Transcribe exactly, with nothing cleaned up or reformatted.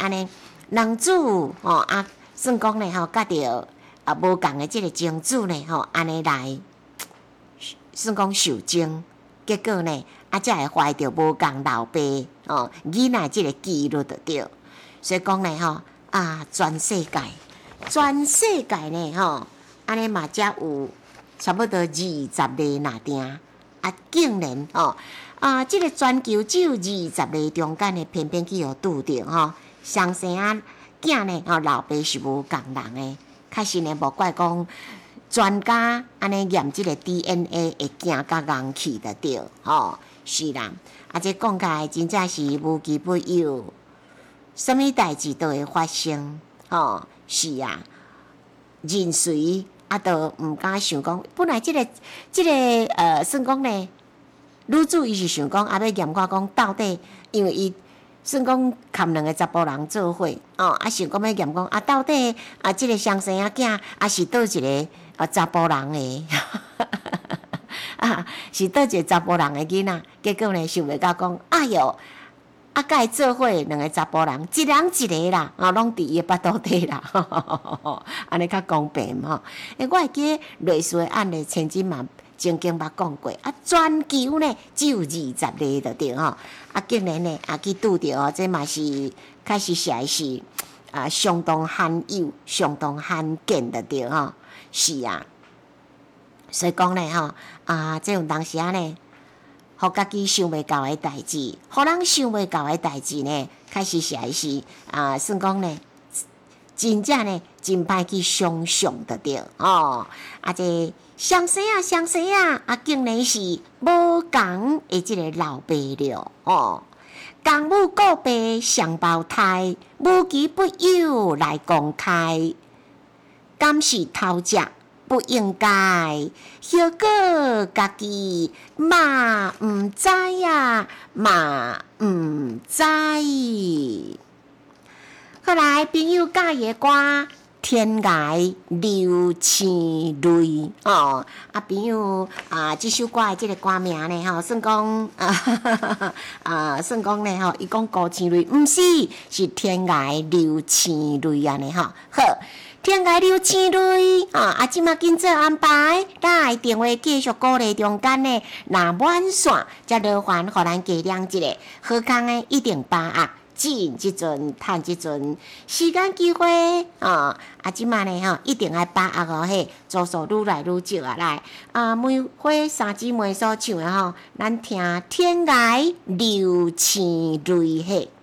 安尼两组吼啊，算讲咧吼，甲着啊无共的即个情主呢吼，安尼来算讲受精，结果呢啊才会怀着无共老爸哦囡仔即个几率就对。所以讲呢吼啊，全世界全世界呢吼，安尼嘛才有差不多二十个那定啊，竟然吼啊，即、这个全球只有二十个中间呢，偏偏去互拄着吼，双生啊囝呢吼，老爸是无共人的，确实呢无怪讲专家安尼验即个 D N A 会惊甲人去的对吼，是啦，啊这讲起来真正是无奇不有。什么代志都会发生，吼、哦，是啊，人随啊都毋敢想讲，本来即、這個即、這個呃，算讲呢，女主伊是想讲，啊要验我讲到底，因为伊算讲含两个查甫人做伙，哦，啊想讲要验讲啊到底啊即、這个双生仔囝啊是倒一个啊查甫人诶，啊是倒一个查甫人诶囡仔，结果呢想袂到讲，哎哟。啊，甲伊做伙两个查甫人，一人一个啦，啊，拢伫伊巴肚底啦，安尼较公平吼。诶，我会记类似的案例，千金嘛曾经捌讲过，啊，全球呢只有二十个就对吼，啊，竟然呢啊去拄着哦，这嘛是确实实在是啊相当罕有、相当罕见的对吼，是啊。所以讲呢吼，啊，这种当时啊呢。互家己想袂到的代志，互人想袂到的代志呢，确实实在是啊，算讲呢，真正呢，真歹去想象得着哦。啊，这双生啊，双生啊，啊，竟然是无共的即个老爸了哦。公母顾爸双胞胎，无奇不有来公开，敢是偷食？不应该，结果家己嘛毋知呀，嘛毋知。后来朋友教伊歌《天涯流星泪》哦，啊朋友啊，这首歌的这个歌名呢，吼，算讲啊啊，算讲呢，吼，伊讲高青泪，毋是，是天涯流星泪安尼吼，好。天涯流星泪啊！啊，即马紧做安排，咱来电话继续鼓励中间呢，若满线，则劳烦互咱加量一个好康的一点八啊，进即阵，趁即阵时间机会啊！啊，即马呢吼，一定爱把握哦嘿，组数愈来愈少啊来啊！每回三姊妹所唱的吼，咱听天涯流星泪嘿。